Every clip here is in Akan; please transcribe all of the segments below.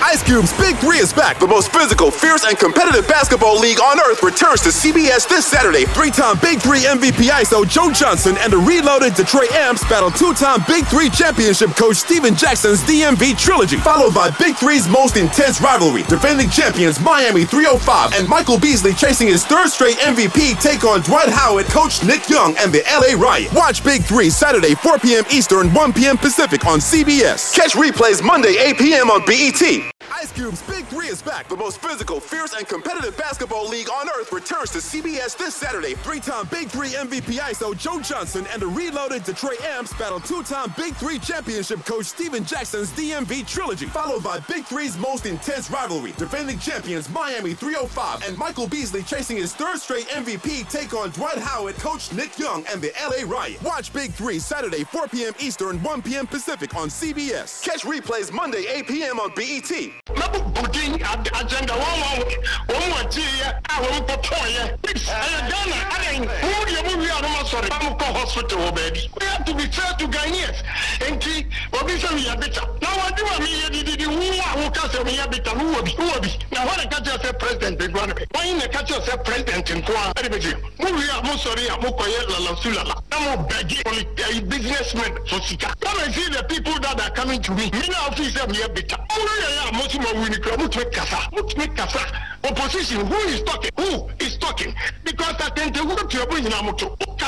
Ice Cube's Big 3 is back. The most physical, fierce, and competitive basketball league on earth returns to CBS this Saturday. 3-time Big 3 MVP ISO Joe Johnson and the reloaded Detroit Amps battle 2-time Big 3 championship coach Steven Jackson's DMV trilogy, followed by Big 3's most intense rivalry. Defending champions Miami 305 and Michael Beasley chasing his third straight MVP take on Dwight Howard, coach Nick Young, and the LA Riot. Watch Big 3 Saturday 4 p.m. Eastern, 1 p.m. Pacific on CBS. Catch replays Monday 8 p.m. on BET. Ice Cube's Big 3 is back. The most physical, fierce, and competitive basketball league on earth returns to CBS this Saturday. 3-time Big 3 MVP ISO Joe Johnson and the reloaded Detroit Amps battle 2-time Big 3 championship coach Steven Jackson's DMV trilogy, followed by Big 3's most intense rivalry. Defending champions Miami 305 and Michael Beasley chasing his third straight MVP take on Dwight Howard, coach Nick Young, and the LA Riot. Watch Big 3 Saturday 4 p.m. Eastern, 1 p.m. Pacific on CBS. Catch replays Monday 8 p.m. on BET. Agenda one year, I won't perform. Hospital, baby. We have to be fair to Ghanaians. And obviously, we are better. Now, what do I mean? Who can say we are better? Who will be? Now, what I catch yourself president in Guanabay? Why in the catch yourself president in Guanabay? We are Musori, Amokoye, Sulala. I'm begging businessmen for Sika. Come and see the people that are coming to me. Me now, officer, we are better. Opposition, who is talking? Who is talking? Because I can tell what you're bringing out.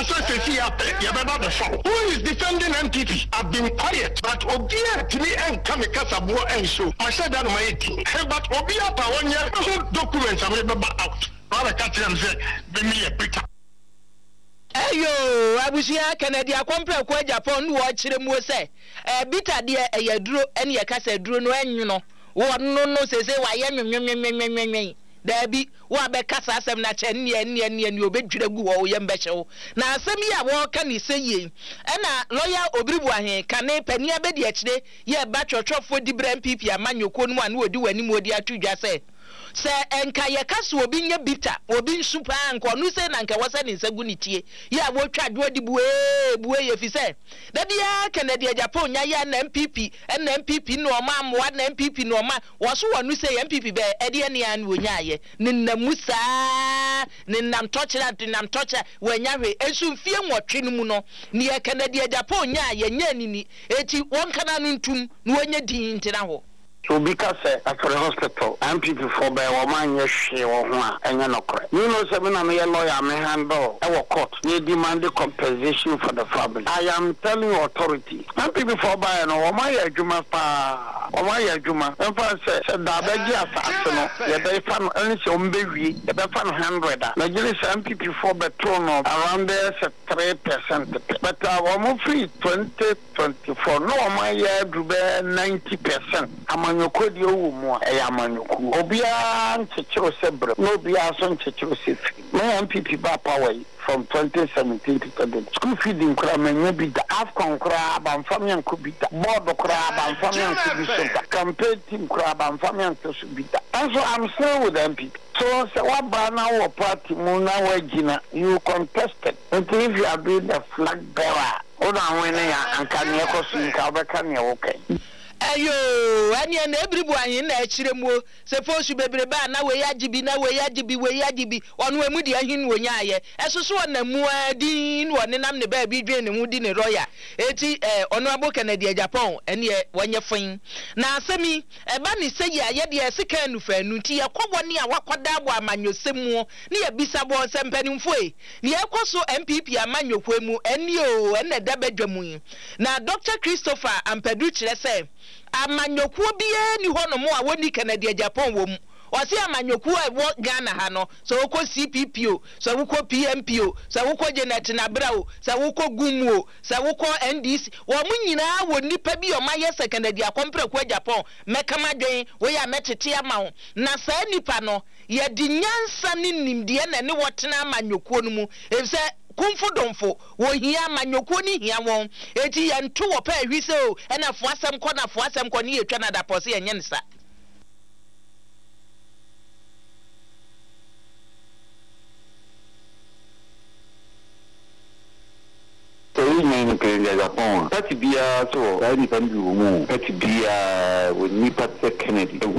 Who is defending MPP? I've been quiet, but Obia to me and Kamikasa and show. I said that my 18. But Obia Power, 1 year, documents are never out. All I catch them say, be me a bitter. Ayo, abusia Canada compare kwa Japan no chire mu se bita de yaduro ene yakasa duro no enyu no wo no sese wa ye nwenwenwenwenwen da bi wa be kasa asem na che ne obedwira gu wo ye mbehyew na asem ya wo ka ni seye na lawyer Obiribu ahen kane pani abedi akire ye ba twotwofo di bra MPP amanyoko no anu odi wani mu odi atudwa se enka ye kaso obi nya bita obi nsupa anko no se na nka wasa ni nsagu ni tie ya wo twado di buwe ye fi se da bia Canada Japan nya ya na MPP no ma amwa na MPP no ma wo so wonu se ye MPP be ede ne ya no nya ye ni namusa ni nam tocha wanya hwe ensu mfie nwotwe no mu no ni ye Canada Japan nya ye nya nini eti won kana no ntum no wanya din ntina ho. So because at the hospital, MPP for by woman yes and you know seven and a lawyer may handle our court. They demand the compensation for the family. I am telling authority. MPP for by no woman Juma pa Omaya Juma. And for said that they found only baby, the fan 100. Nigeria MPP for the throne around there 3%. But our free 2024 no my year 90%. Amanyoko di owo mu amanyoko obia nchechero sebre no bia so nchechero sefi my MPP ba power from 2017 to 2020 school feeding kura menya bi da afcon kura banfam yanko bi da board kura banfam yanko bi so da campaign team kura banfam yanko so bi da. And so I'm still with MPP. So what banner or party muna wajina you contested until if you are being the flag bearer oda winning and can you kosu ka can you okay. Ayo ani na Obiribu ahen na akire mu se fosu bebrebe na we yagibi onu emu de ahen wo nyaaye esoso na mu adin wo nenam ne ba bi dwen ne hu di ne roya eti onu abo Canada Japan ene wonye fin na asemi eba ne seyi aye de esika nufa nuti yakobo ne a wakoda abo amanyosemu ne ya bisabo sempanimfo e ne yakoso MPP amanyokwo mu ene o ene da badwamu na Dr. Christopher Ampadu kire se amanyoku bia ni hono mo a woni Canada Japan wo mu o se amanyoku a wo Ghana ha no so wo ko CPPO so wo ko PMPO so wo ko Janet Nabrao so wo ko Gumo so wo ko NDC wo mu nyina wo nipa bi o maye Canada compare ko Japan mekama dwen wo ya metete ama wo na sa nipa no ye di nyansa ni nimde na ne wotena amanyoku no mu efse kumfudonfo wo hia manyoko ni hia won eti ye nto wo pa ahwise o na foasem kɔ ne yetwa na da pose enye nsa in Canada Japan. That's be so I depend you. That's be when you put Kennedy.